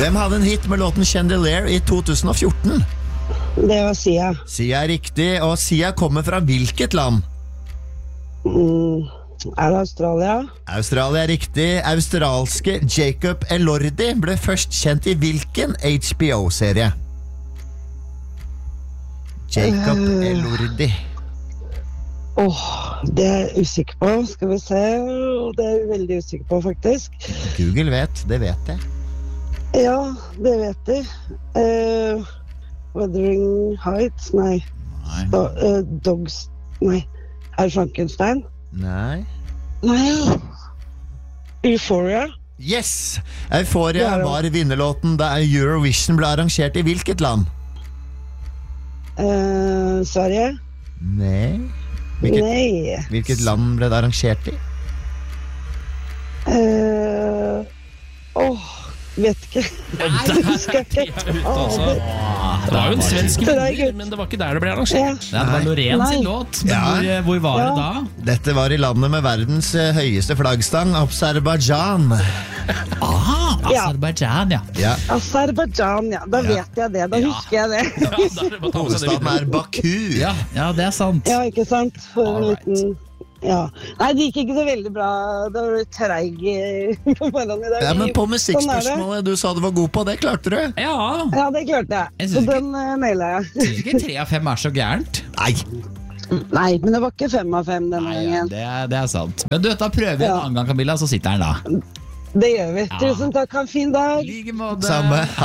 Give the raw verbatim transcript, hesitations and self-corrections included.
Hvem hadde en hit med låten Chandelier i to tusen og fjorten? Det var Sia. Sia er riktig, og Sia kommer fra hvilket land? Mm, er det Australia? Australia er riktig. Australske Jacob Elordi ble først kjent i hvilken H B O-serie? Jacob Uh. Elordi. Åh, oh, det er jeg usikker på. Skal vi se. Det er jeg veldig usikker på, faktisk. Google vet, det vet jeg. Ja, det vet jeg. Uh, Wuthering Heights, nei. Nei. Do, uh, dogs, nei. Er det Frankenstein? Nei. Nei. Euphoria? Yes! Euphoria Ja, ja. var vinnerlåten da Eurovision ble arrangert i hvilket land? Uh, Sverige? Nei. Hvilket, Nei. hvilket land ble det arrangert i? Uh, Åh, vet ikke. Nei, husker jeg ikke. Åh, det- Det var jo en svensk Det er vinner, gutt. men det var ikke der det ble arrangert. Ja, det var Loreen Nei. sin låt, men Ja. hvor, hvor var det Ja. da? Dette var i landet med verdens eh, høyeste flaggstang, Aserbajdsjan. Ah, Ja. Aserbajdsjan, ja. Ja. Aserbajdsjan, ja. Da vet jeg det. Da Ja. husker jeg det. Ja, da er det bare å ta med seg det Hovedstaden videre. er Baku. Ja, ja, det er sant. Ja, ikke sant? For en Alright. liten... Ja. Nei, det gikk ikke så veldig bra. Det var litt treig i- på morgenen i dag. Ja, men på Sånn er det. musikkspørsmålet du sa du var god på, det klarte du. Ja, Ja, det klarte jeg. Jeg Så synes ikke- den uh, naila jeg. jeg synes ikke tre av fem er så gærent. Nei. Nei, men det var ikke fem av fem denne Nei, ja, gangen. det, er, det er sant. Men du, dette prøver vi en Ja. annen gang, Camilla, så sitter den da. Det gjør vi. Tusen takk, ha en fin dag. I like måte. Samme.